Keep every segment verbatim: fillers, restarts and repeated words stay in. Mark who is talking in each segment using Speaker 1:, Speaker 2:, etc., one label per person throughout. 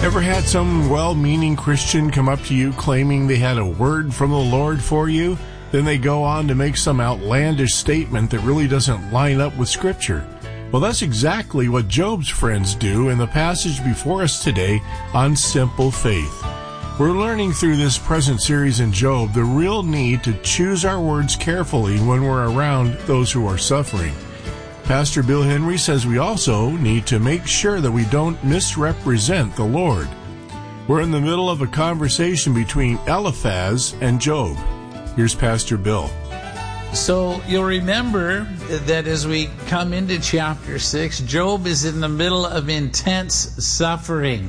Speaker 1: Ever had some well-meaning Christian come up to you claiming they had a word from the Lord for you? Then they go on to make some outlandish statement that really doesn't line up with Scripture. Well, that's exactly what Job's friends do in the passage before us today on Simple Faith. We're learning through this present series in Job the real need to choose our words carefully when we're around those who are suffering. Pastor Bill Henry says we also need to make sure that we don't misrepresent the Lord. We're in the middle of a conversation between Eliphaz and Job. Here's Pastor Bill.
Speaker 2: So you'll remember that as we come into chapter six, Job is in the middle of intense suffering.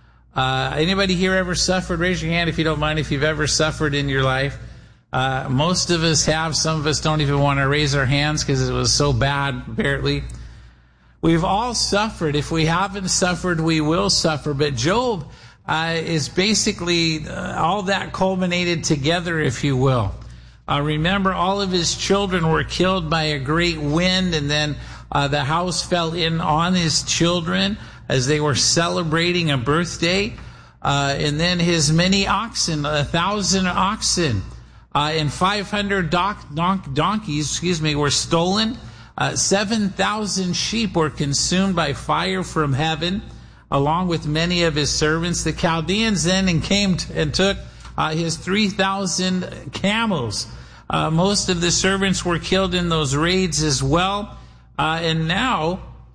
Speaker 2: Uh, anybody here ever suffered? Raise your hand if you don't mind if you've ever suffered in your life. Uh, most of us have. Some of us don't even want to raise our hands because it was so bad, apparently. We've all suffered. If we haven't suffered, we will suffer. But Job uh, is basically uh, all that culminated together, if you will. Uh, remember, all of his children were killed by a great wind, and then uh, the house fell in on his children as they were celebrating a birthday. Uh, and then his many oxen, a thousand oxen, Uh, and five hundred doc, donk, donkeys, excuse me, were stolen. Uh, seven thousand sheep were consumed by fire from heaven, along with many of his servants. The Chaldeans then and came t- and took uh, his three thousand camels. Uh, most of the servants were killed in those raids as well. Uh, and now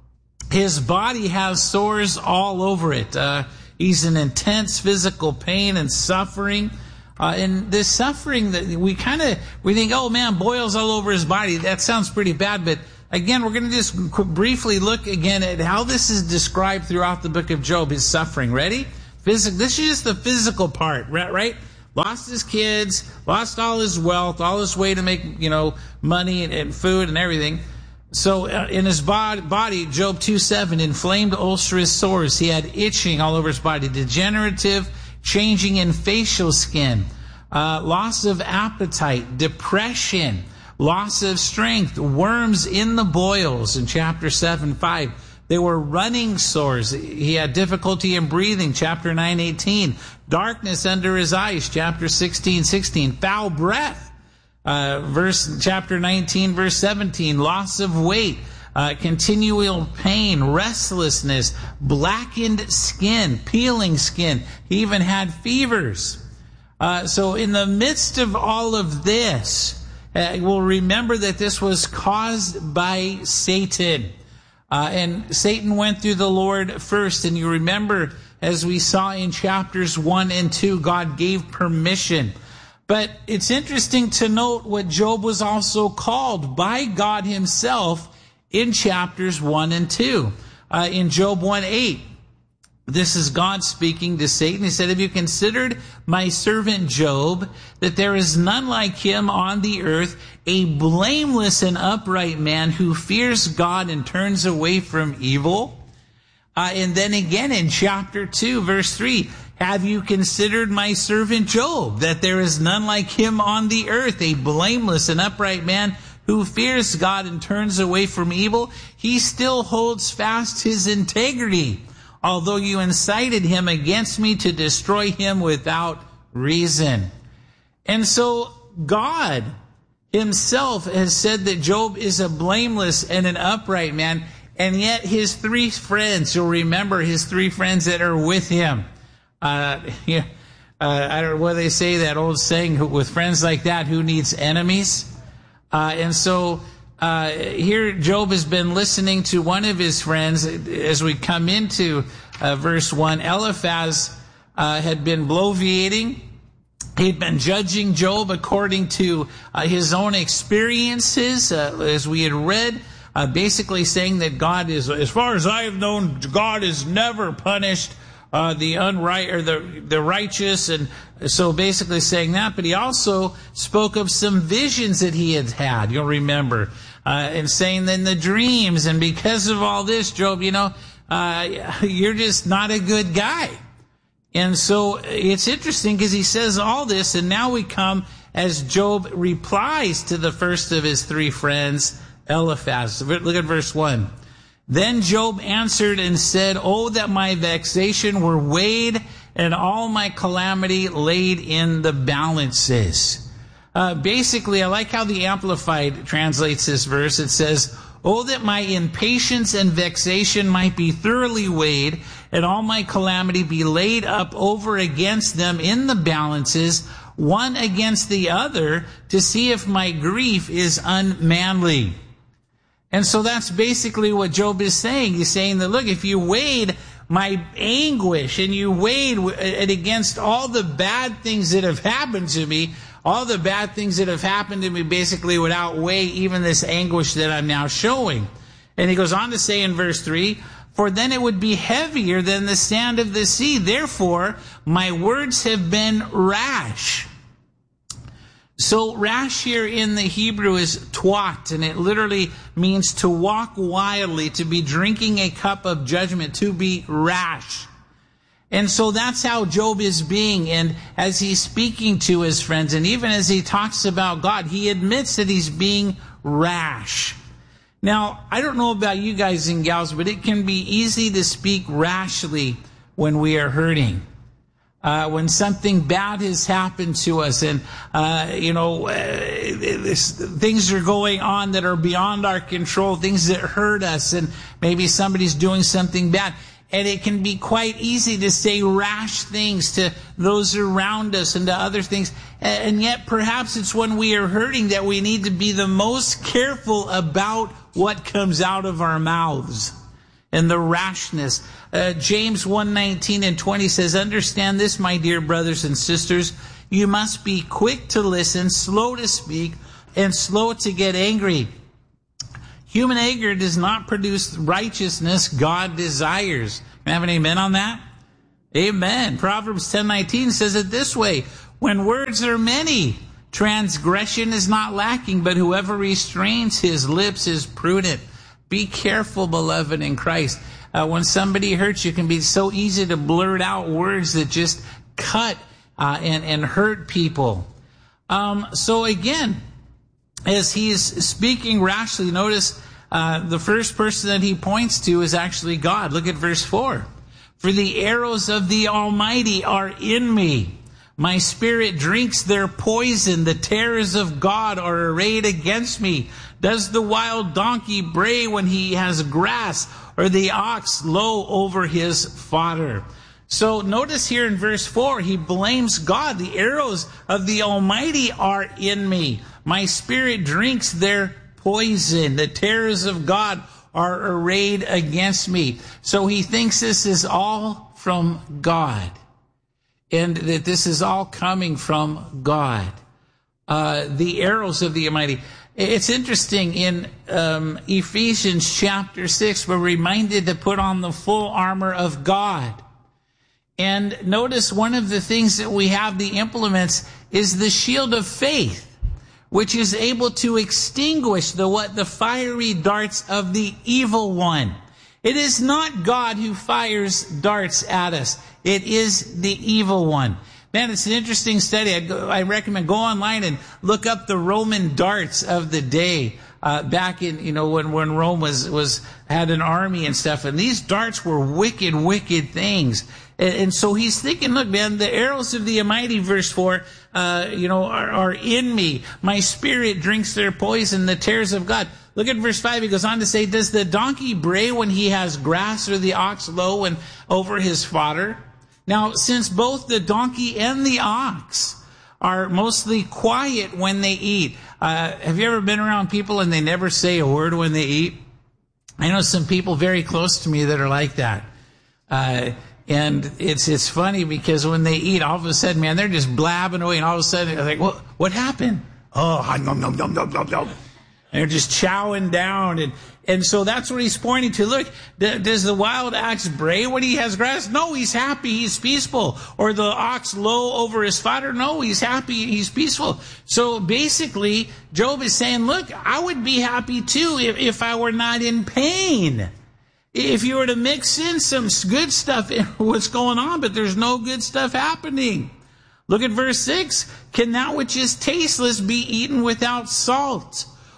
Speaker 2: his body has sores all over it. Uh, he's in intense physical pain and suffering. Uh, and this suffering that we kind of, we think, oh man, boils all over his body. That sounds pretty bad. But again, we're going to just briefly look again at how this is described throughout the book of Job, his suffering. Ready? Physical. This is just the physical part, right? Lost his kids, lost all his wealth, all his way to make, you know, money and, and food and everything. So uh, in his bod- body, Job two seven, inflamed ulcerous sores. He had itching all over his body, degenerative changing in facial skin, uh, loss of appetite, depression, loss of strength, worms in the boils in chapter seven five. They were running sores. He had difficulty in breathing, chapter nine eighteen. Darkness under his eyes, chapter sixteen sixteen. Foul breath, uh, verse chapter nineteen, verse seventeen. Loss of weight. Uh, continual pain, restlessness, blackened skin, peeling skin. He even had fevers. Uh, so in the midst of all of this, uh, we'll remember that this was caused by Satan. Uh, and Satan went through the Lord first. And you remember, as we saw in chapters one and two, God gave permission. But it's interesting to note what Job was also called by God himself in chapters one and two. Uh, in Job one eight, this is God speaking to Satan. He said, have you considered my servant Job, that there is none like him on the earth, a blameless and upright man who fears God and turns away from evil? Uh, and then again in chapter two, verse three, have you considered my servant Job, that there is none like him on the earth, a blameless and upright man who fears God and turns away from evil? He still holds fast his integrity, although you incited him against me to destroy him without reason. And so God himself has said that Job is a blameless and an upright man, and yet his three friends, you'll remember his three friends that are with him. Uh, yeah, uh, I don't know what they say, that old saying, with friends like that, who needs enemies? Uh, and so uh, here Job has been listening to one of his friends as we come into uh, verse one. Eliphaz uh, had been bloviating. He'd been judging Job according to uh, his own experiences, uh, as we had read, uh, basically saying that God is, as far as I have known, God has never punished Uh, the unright or the the righteous, and so basically saying that. But he also spoke of some visions that he had had. You'll remember, uh, and saying that in the dreams, and because of all this, Job, you know, uh, you're just not a good guy. And so it's interesting because he says all this, and now we come as Job replies to the first of his three friends, Eliphaz. Look at verse one. Then Job answered and said, "Oh, that my vexation were weighed and all my calamity laid in the balances." Uh, basically, I like how the Amplified translates this verse. It says, "Oh, that my impatience and vexation might be thoroughly weighed, and all my calamity be laid up over against them in the balances, one against the other, to see if my grief is unmanly." And so that's basically what Job is saying. He's saying that, look, if you weighed my anguish and you weighed it against all the bad things that have happened to me, all the bad things that have happened to me basically would outweigh even this anguish that I'm now showing. And he goes on to say in verse three, "For then it would be heavier than the sand of the sea. Therefore, my words have been rash." So rash here in the Hebrew is twat, and it literally means to walk wildly, to be drinking a cup of judgment, to be rash. And so that's how Job is being, and as he's speaking to his friends, and even as he talks about God, he admits that he's being rash. Now, I don't know about you guys and gals, but it can be easy to speak rashly when we are hurting. Uh, when something bad has happened to us, and, uh, you know, uh, this, things are going on that are beyond our control, things that hurt us, and maybe somebody's doing something bad. And it can be quite easy to say rash things to those around us and to other things. And yet perhaps it's when we are hurting that we need to be the most careful about what comes out of our mouths and the rashness. Uh, James one nineteen and twenty says, "Understand this, my dear brothers and sisters. You must be quick to listen, slow to speak, and slow to get angry. Human anger does not produce righteousness God desires." Can I have an amen on that? Amen. Proverbs ten nineteen says it this way, "When words are many, transgression is not lacking, but whoever restrains his lips is prudent." Be careful, beloved in Christ. Uh, when somebody hurts you, it can be so easy to blurt out words that just cut uh, and, and hurt people. Um, so again, as he is speaking rashly, notice uh, the first person that he points to is actually God. Look at verse four. "For the arrows of the Almighty are in me. My spirit drinks their poison. The terrors of God are arrayed against me. Does the wild donkey bray when he has grass, or the ox low over his fodder?" So notice here in verse four, he blames God. "The arrows of the Almighty are in me. My spirit drinks their poison. The terrors of God are arrayed against me." So he thinks this is all from God, and that this is all coming from God. Uh, the arrows of the Almighty. It's interesting, in um, Ephesians chapter six, we're reminded to put on the full armor of God. And notice one of the things that we have, the implements, is the shield of faith, which is able to extinguish the what the fiery darts of the evil one. It is not God who fires darts at us. It is the evil one. Man, it's an interesting study. I'd go, I recommend go online and look up the Roman darts of the day. Uh, back in, you know, when, when Rome was, was, had an army and stuff. And these darts were wicked, wicked things. And, and so he's thinking, look, man, the arrows of the Almighty, verse four, uh, you know, are, are in me. My spirit drinks their poison, the terrors of God. Look at verse five. He goes on to say, "Does the donkey bray when he has grass, or the ox low and over his fodder?" Now, since both the donkey and the ox are mostly quiet when they eat, uh, have you ever been around people and they never say a word when they eat? I know some people very close to me that are like that. Uh, and it's it's funny because when they eat, all of a sudden, man, they're just blabbing away, and all of a sudden, they're like, what, what happened? Oh, nom, nom, nom, nom, nom, nom. And they're just chowing down, and And so that's what he's pointing to. Look, does the wild ox bray when he has grass? No, he's happy, he's peaceful. Or the ox low over his fodder? No, he's happy, he's peaceful. So basically, Job is saying, look, I would be happy too if, if I were not in pain. If you were to mix in some good stuff in what's going on, but there's no good stuff happening. Look at verse six. "Can that which is tasteless be eaten without salt?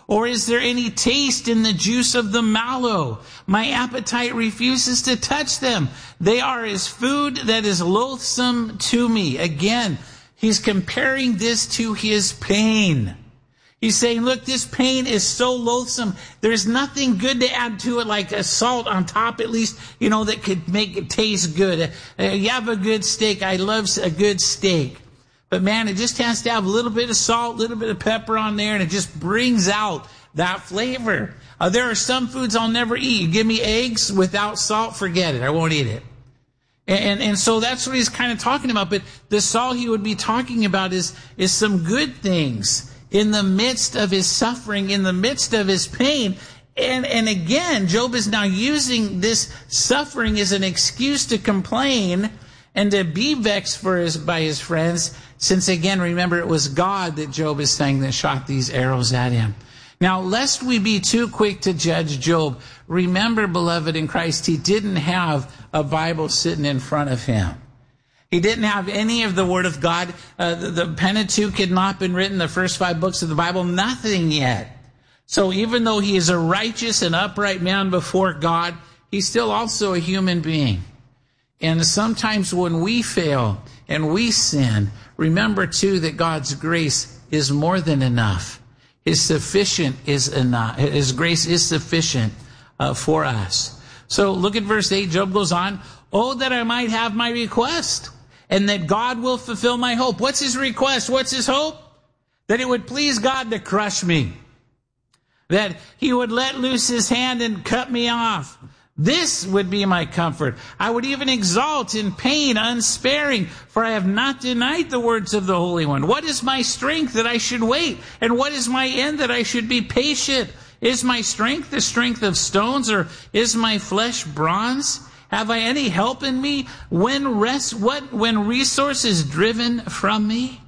Speaker 2: Or is there any taste in the juice of the mallow? My appetite refuses to touch them. They are as food that is loathsome to me. Again, he's comparing this to his pain. He's saying, look, this pain is so loathsome. There's nothing good to add to it, like a salt on top, at least, you know, that could make it taste good. Uh, you have a good steak. I love a good steak. But man, it just has to have a little bit of salt, a little bit of pepper on there, and it just brings out that flavor. Uh, there are some foods I'll never eat. You give me eggs without salt, forget it. I won't eat it. And, and, and so that's what he's kind of talking about. But the salt he would be talking about is, is some good things in the midst of his suffering, in the midst of his pain. And, and again, Job is now using this suffering as an excuse to complain and to be vexed for his, by his friends, since again, remember, it was God that Job is saying that shot these arrows at him. Now, lest we be too quick to judge Job, remember, beloved in Christ, he didn't have a Bible sitting in front of him. He didn't have any of the Word of God. Uh, the, the Pentateuch had not been written, the first five books of the Bible, nothing yet. So even though he is a righteous and upright man before God, he's still also a human being. And sometimes when we fail and we sin, remember too that God's grace is more than enough. His sufficient is enough. His grace is sufficient uh, for us. So look at verse eight. Job goes on, "Oh, that I might have my request, and that God will fulfill my hope." What's his request? What's his hope? That it would please God to crush me. That he would let loose his hand and cut me off. This would be my comfort. I would even exalt in pain unsparing, for I have not denied the words of the Holy One. What is my strength that I should wait? And what is my end that I should be patient? Is my strength the strength of stones, or is my flesh bronze? Have I any help in me when rest, what, when resource is driven from me?